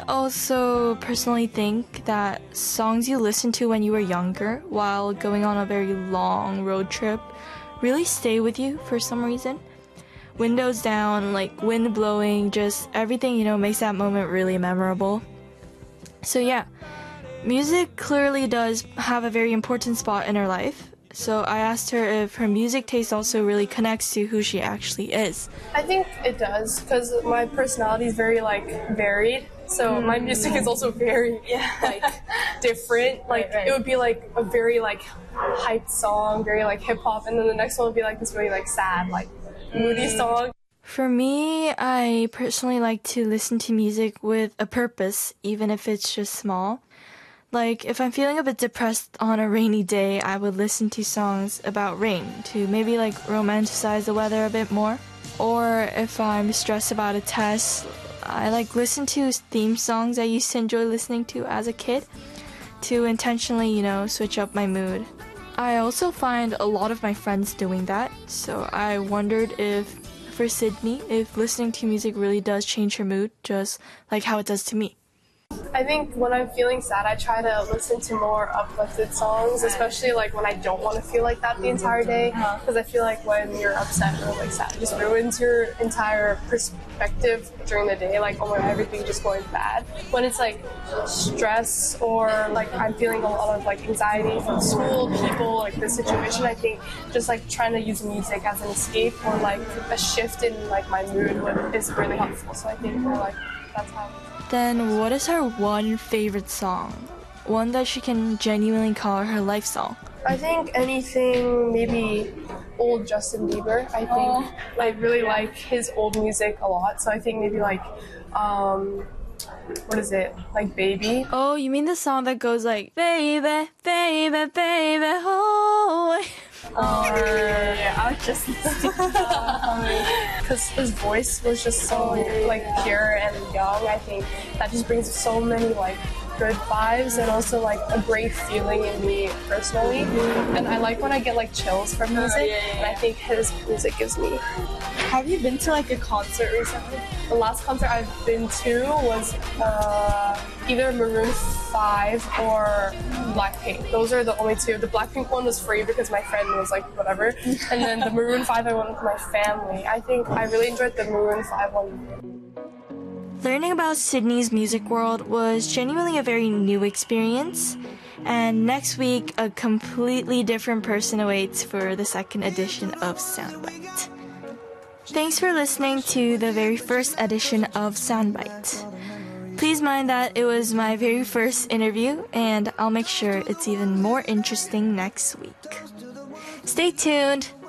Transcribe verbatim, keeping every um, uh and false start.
also personally think that songs you listened to when you were younger while going on a very long road trip really stay with you for some reason. Windows down, like wind blowing, just everything, you know, makes that moment really memorable. So yeah, music clearly does have a very important spot in her life. So I asked her if her music taste also really connects to who she actually is. I think it does, because my personality is very like varied. So mm. my music is also very yeah. like different. Like right, right. It would be like a very like hyped song, very like hip hop, and then the next one would be like this really like sad, like moody mm. song. For me, I personally like to listen to music with a purpose, even if it's just small. Like, if I'm feeling a bit depressed on a rainy day, I would listen to songs about rain to maybe like romanticize the weather a bit more. Or if I'm stressed about a test, I like listen to theme songs I used to enjoy listening to as a kid to intentionally, you know, switch up my mood. I also find a lot of my friends doing that, so I wondered if, for Sydney, if listening to music really does change her mood, just like how it does to me. I think when I'm feeling sad, I try to listen to more uplifted songs, especially like when I don't want to feel like that the entire day, because I feel like when you're upset or like sad, it just ruins your entire perspective during the day, like oh my god, everything just going bad. When it's like stress or like I'm feeling a lot of like anxiety from school, people, like the situation, I think just like trying to use music as an escape or like a shift in like my mood is really helpful. So I think we're like that's how. Then what is her one favorite song? One that she can genuinely call her life song? I think anything, maybe old Justin Bieber. I think oh, I really yeah. like his old music a lot. So I think maybe like, um, what is it? Like Baby. Oh, you mean the song that goes like, baby, baby, baby, oh. Oh, yeah, yeah, I was just because his voice was just so like pure and young. I think that just brings so many like good vibes and also like a great feeling in me personally. And I like when I get like chills from music, and I think his music gives me. Have you been to like a concert recently? The last concert I've been to was uh, either Maroon five or Blackpink. Those are the only two. The Blackpink one was free because my friend was like whatever, and then the Maroon five I went with my family. I think I really enjoyed the Maroon five one. Learning about Sydney's music world was genuinely a very new experience, and next week a completely different person awaits for the second edition of Soundbite. Thanks for listening to the very first edition of Soundbite. Please mind that it was my very first interview, and I'll make sure it's even more interesting next week. Stay tuned!